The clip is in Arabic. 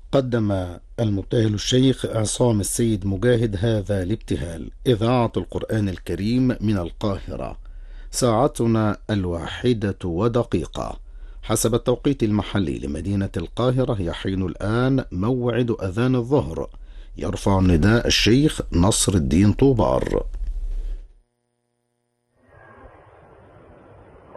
قدم المبتهل الشيخ عصام السيد مجاهد هذا الابتهال: إذاعة القرآن الكريم من القاهرة. ساعتنا 1:01. حسب التوقيت المحلي لمدينة القاهرة يحين الآن موعد أذان الظهر. يرفع النداء الشيخ نصر الدين طوبار.